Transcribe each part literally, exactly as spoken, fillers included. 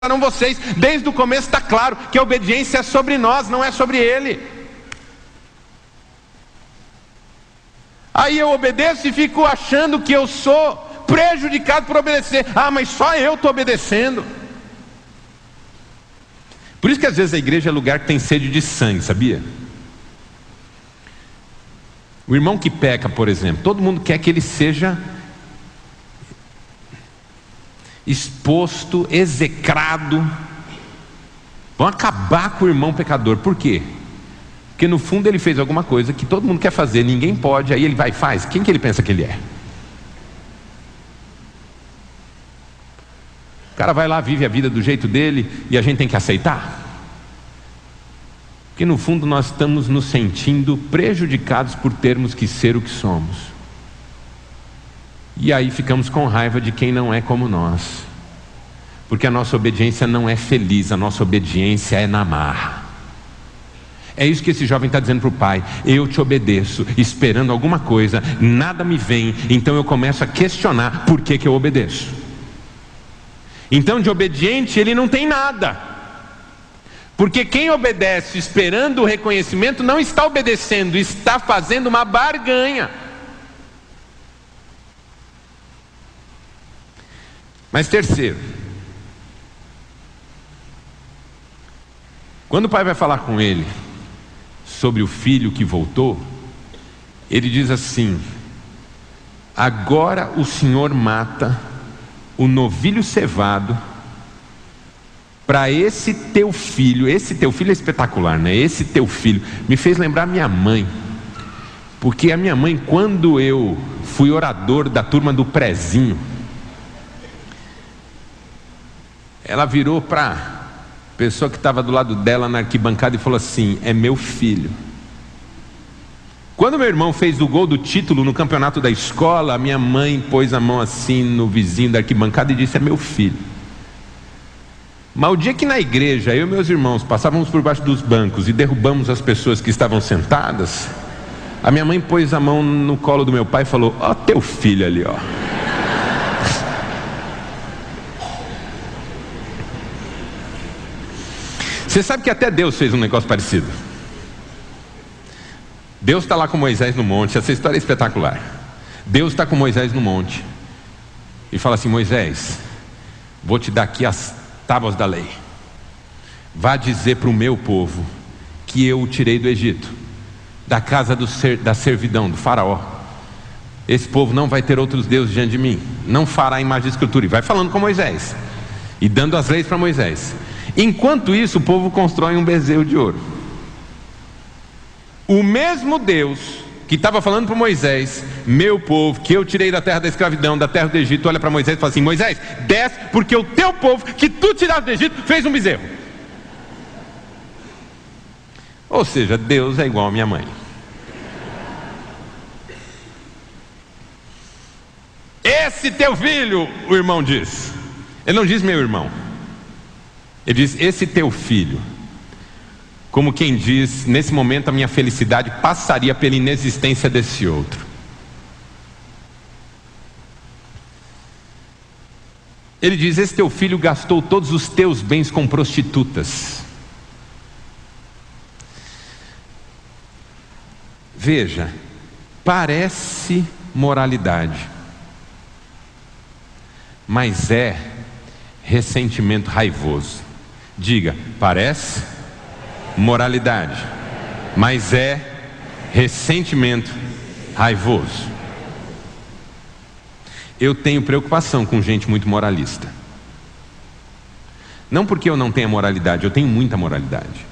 Não vocês, desde o começo está claro que a obediência é sobre nós, não é sobre ele. Aí eu obedeço e fico achando que eu sou prejudicado por obedecer. Ah, mas só eu estou obedecendo. Por isso que às vezes a igreja é lugar que tem sede de sangue, sabia? O irmão que peca, por exemplo, todo mundo quer que ele seja exposto, execrado. Vão acabar com o irmão pecador. Por quê? Porque no fundo ele fez alguma coisa que todo mundo quer fazer, ninguém pode, aí ele vai e faz. Quem que ele pensa que ele é? O cara vai lá, vive a vida do jeito dele e a gente tem que aceitar? Porque no fundo nós estamos nos sentindo prejudicados por termos que ser o que somos. E aí ficamos com raiva de quem não é como nós, porque a nossa obediência não é feliz, a nossa obediência é na marra. É isso que esse jovem está dizendo para o pai: eu te obedeço, esperando alguma coisa, nada me vem, então eu começo a questionar por que que eu obedeço. Então de obediente ele não tem nada, porque quem obedece esperando o reconhecimento não está obedecendo, está fazendo uma barganha. Mas terceiro, quando o pai vai falar com ele sobre o filho que voltou, ele diz assim: agora o Senhor mata o novilho cevado para esse teu filho. Esse teu filho é espetacular, né? Esse teu filho me fez lembrar minha mãe, porque a minha mãe, quando eu fui orador da turma do Prezinho, ela virou para a pessoa que estava do lado dela na arquibancada e falou assim: é meu filho. Quando meu irmão fez o gol do título no campeonato da escola, a minha mãe pôs a mão assim no vizinho da arquibancada e disse: é meu filho. Mas o dia que na igreja eu e meus irmãos passávamos por baixo dos bancos e derrubamos as pessoas que estavam sentadas, a minha mãe pôs a mão no colo do meu pai e falou: ó, teu filho ali, ó. Você sabe que até Deus fez um negócio parecido. Deus está lá com Moisés no monte. Essa história é espetacular. Deus está com Moisés no monte e fala assim: Moisés, vou te dar aqui as tábuas da lei. Vá dizer para o meu povo que eu o tirei do Egito, da casa do ser, da servidão, do faraó. Esse povo não vai ter outros deuses diante de mim, não fará imagem de escultura. E vai falando com Moisés e dando as leis para Moisés. Enquanto isso, o povo constrói um bezerro de ouro. O mesmo Deus que estava falando para Moisés: meu povo, que eu tirei da terra da escravidão, da terra do Egito, olha para Moisés e fala assim: Moisés, desce, porque o teu povo, que tu tiraste do Egito, fez um bezerro. Ou seja, Deus é igual a minha mãe. Esse teu filho, o irmão diz. Ele não diz meu irmão. Ele diz: esse teu filho. Como quem diz: nesse momento a minha felicidade passaria pela inexistência desse outro. Ele diz: esse teu filho gastou todos os teus bens com prostitutas. Veja, parece moralidade, mas é ressentimento raivoso. Diga: parece moralidade, mas é ressentimento raivoso. Eu tenho preocupação com gente muito moralista. Não porque eu não tenha moralidade, eu tenho muita moralidade,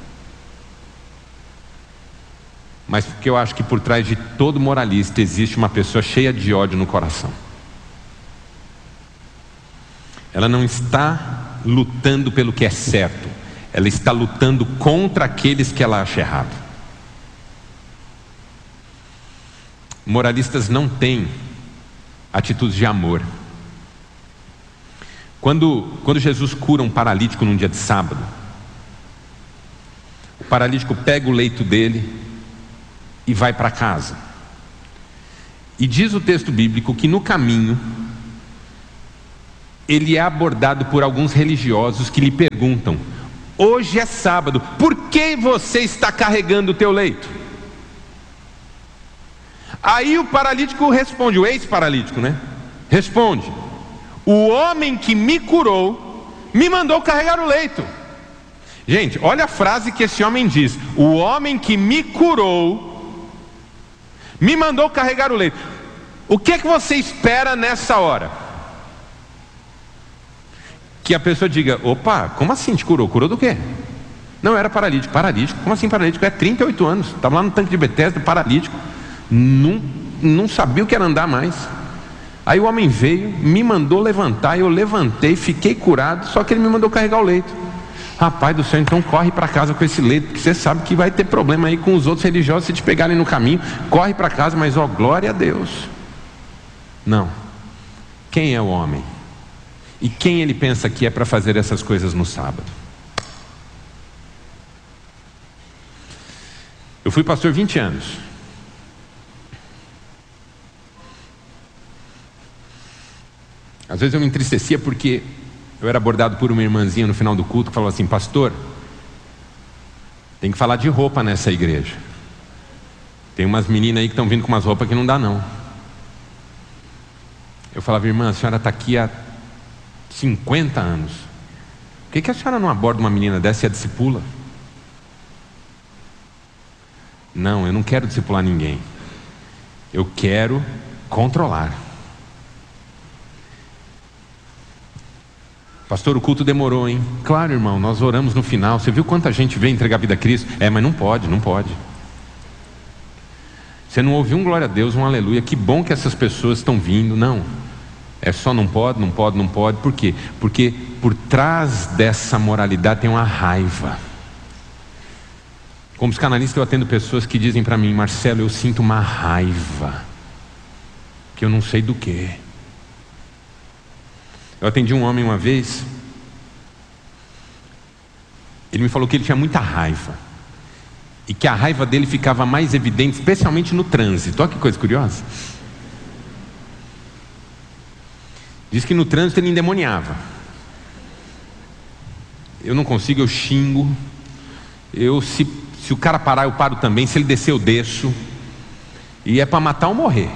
mas porque eu acho que por trás de todo moralista existe uma pessoa cheia de ódio no coração. Ela não está lutando pelo que é certo, ela está lutando contra aqueles que ela acha errado. Moralistas não têm atitudes de amor. Quando, quando Jesus cura um paralítico num dia de sábado, o paralítico pega o leito dele e vai para casa. E diz o texto bíblico que no caminho ele é abordado por alguns religiosos que lhe perguntam: hoje é sábado, por que você está carregando o teu leito? Aí o paralítico responde, o ex-paralítico, né? Responde: o homem que me curou me mandou carregar o leito. Gente, olha a frase que esse homem diz: o homem que me curou me mandou carregar o leito. O que é que você espera nessa hora? Que a pessoa diga: opa, como assim te curou? Curou do quê? Não, era paralítico. Paralítico? Como assim paralítico? É trinta e oito anos, estava lá no tanque de Betesda, paralítico, não, não sabia o que era andar mais. Aí o homem veio, me mandou levantar, eu levantei, fiquei curado, só que ele me mandou carregar o leito. Rapaz do céu, então corre para casa com esse leito, porque você sabe que vai ter problema aí com os outros religiosos se te pegarem no caminho. Corre para casa, mas ó, glória a Deus. Não. Quem é o homem? E quem ele pensa que é para fazer essas coisas no sábado? Eu fui pastor vinte anos. Às vezes eu me entristecia porque eu era abordado por uma irmãzinha no final do culto que falou assim: pastor, tem que falar de roupa nessa igreja. Tem umas meninas aí que estão vindo com umas roupas que não dá não. Eu falava: irmã, a senhora está aqui há cinquenta anos. Por que, que a senhora não aborda uma menina dessa e a discipula? Não, eu não quero discipular ninguém. Eu quero controlar. Pastor, o culto demorou, hein? Claro, irmão, nós oramos no final. Você viu quanta gente veio entregar a vida a Cristo? É, mas não pode, não pode. Você não ouviu um glória a Deus, um aleluia? Que bom que essas pessoas estão vindo. Não, é só não pode, não pode, não pode. Por quê? Porque por trás dessa moralidade tem uma raiva. Como psicanalista eu atendo pessoas que dizem para mim: Marcelo, eu sinto uma raiva que eu não sei do que. Eu atendi um homem uma vez. Ele me falou que ele tinha muita raiva e que a raiva dele ficava mais evidente, especialmente no trânsito. Olha que coisa curiosa. Diz que no trânsito ele endemoniava. Eu não consigo, eu xingo. Eu, se, se o cara parar, eu paro também. Se ele descer, eu desço. E é para matar ou morrer.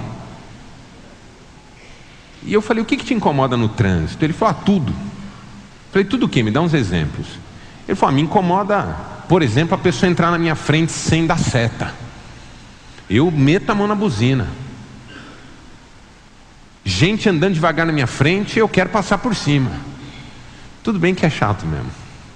E eu falei: o que, que te incomoda no trânsito? Ele falou: ah, tudo. Eu falei: tudo o quê? Me dá uns exemplos. Ele falou: ah, me incomoda, por exemplo, a pessoa entrar na minha frente sem dar seta. Eu meto a mão na buzina. Gente andando devagar na minha frente, eu quero passar por cima. Tudo bem que é chato mesmo.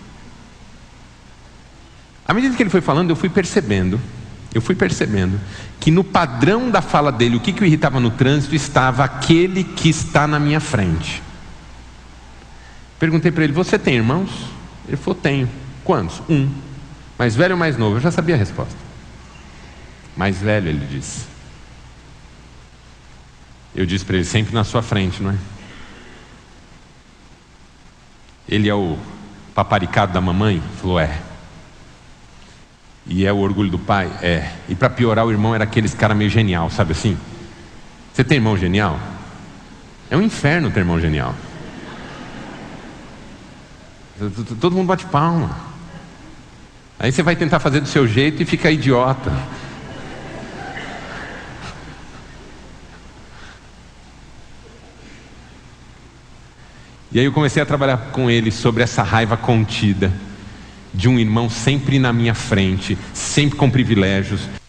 À medida que ele foi falando, eu fui percebendo Eu fui percebendo que no padrão da fala dele, o que, que o irritava no trânsito estava aquele que está na minha frente. Perguntei para ele: você tem irmãos? Ele falou: tenho. Quantos? Um. Mais velho ou mais novo? Eu já sabia a resposta. Mais velho, ele disse. Eu disse para ele: sempre na sua frente, não é? Ele é o paparicado da mamãe? Ele falou: é. E é o orgulho do pai? É. E para piorar, o irmão era aqueles cara meio genial, sabe assim? Você tem irmão genial? É um inferno ter irmão genial. Todo mundo bate palma. Aí você vai tentar fazer do seu jeito e fica idiota. E aí eu comecei a trabalhar com ele sobre essa raiva contida de um irmão sempre na minha frente, sempre com privilégios.